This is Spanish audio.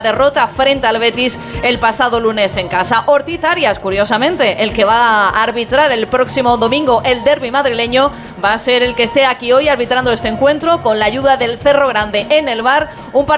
derrota frente al Betis el pasado lunes en casa. Ortiz Arias, curiosamente, el que va a arbitrar el próximo domingo el derbi madrileño, va a ser el que esté aquí hoy arbitrando este encuentro con la ayuda del Cerro Grande en el VAR. Un